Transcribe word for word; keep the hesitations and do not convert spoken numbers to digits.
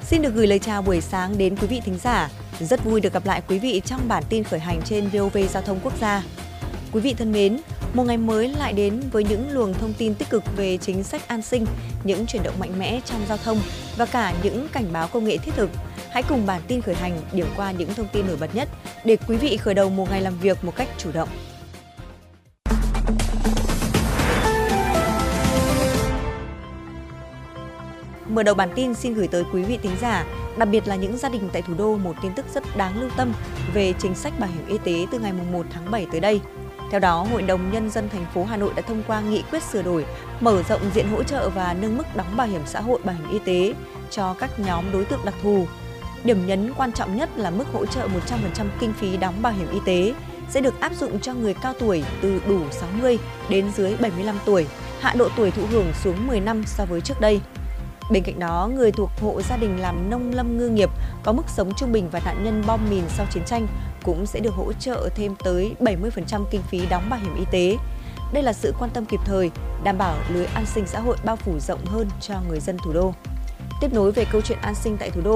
Xin được gửi lời chào buổi sáng đến quý vị thính giả. Rất vui được gặp lại quý vị trong bản tin khởi hành trên vê o vê Giao thông Quốc gia. Quý vị thân mến, một ngày mới lại đến với những luồng thông tin tích cực về chính sách an sinh, những chuyển động mạnh mẽ trong giao thông và cả những cảnh báo công nghệ thiết thực. Hãy cùng bản tin khởi hành điểm qua những thông tin nổi bật nhất để quý vị khởi đầu một ngày làm việc một cách chủ động. Mở đầu bản tin xin gửi tới quý vị thính giả, đặc biệt là những gia đình tại thủ đô một tin tức rất đáng lưu tâm về chính sách bảo hiểm y tế từ ngày mùng một tháng bảy tới đây. Theo đó, Hội đồng Nhân dân thành phố Hà Nội đã thông qua nghị quyết sửa đổi, mở rộng diện hỗ trợ và nâng mức đóng bảo hiểm xã hội, bảo hiểm y tế cho các nhóm đối tượng đặc thù. Điểm nhấn quan trọng nhất là mức hỗ trợ một trăm phần trăm kinh phí đóng bảo hiểm y tế sẽ được áp dụng cho người cao tuổi từ đủ sáu mươi đến dưới bảy mươi lăm tuổi, hạ độ tuổi thụ hưởng xuống mười năm so với trước đây. Bên cạnh đó, người thuộc hộ gia đình làm nông lâm ngư nghiệp có mức sống trung bình và nạn nhân bom mìn sau chiến tranh cũng sẽ được hỗ trợ thêm tới bảy mươi phần trăm kinh phí đóng bảo hiểm y tế. Đây là sự quan tâm kịp thời, đảm bảo lưới an sinh xã hội bao phủ rộng hơn cho người dân thủ đô. Tiếp nối về câu chuyện an sinh tại thủ đô,